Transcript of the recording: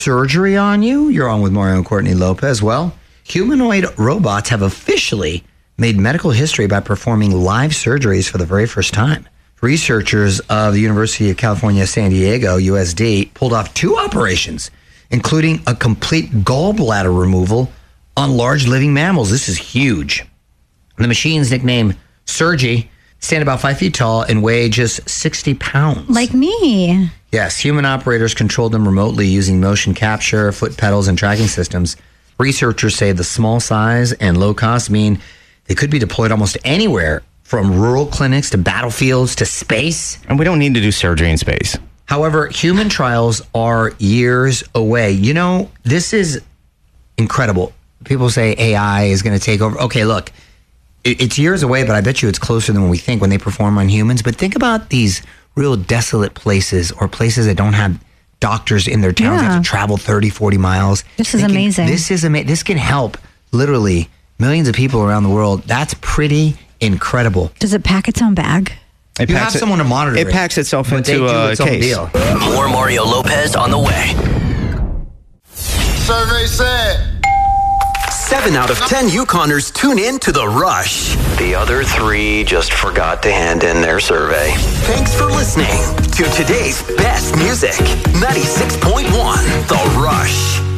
surgery on you? You're on with Mario and Courtney Lopez. Well, humanoid robots have officially made medical history by performing live surgeries for the very first time. Researchers of the University of California, San Diego, USD, pulled off 2 operations, including a complete gallbladder removal on large living mammals. This is huge. The machines, nicknamed Sergi, stand about 5 feet tall and weigh just 60 pounds. Like me. Yes, human operators controlled them remotely using motion capture, foot pedals, and tracking systems. Researchers say the small size and low cost mean they could be deployed almost anywhere, from rural clinics to battlefields to space. And we don't need to do surgery in space. However, human trials are years away. You know, this is incredible. People say AI is going to take over. Okay, look, it's years away, but I bet you it's closer than we think when they perform on humans. But think about these real desolate places or places that don't have doctors in their towns. They have to travel 30, 40 miles. This is amazing. This can help literally millions of people around the world. That's pretty incredible. Does it pack its own bag? You have someone to monitor it. It packs itself into a case. Deal. More Mario Lopez on the way. Survey said 7 out of 10 Yukoners tune in to The Rush. The other 3 just forgot to hand in their survey. Thanks for listening to today's best music. 96.1 The Rush.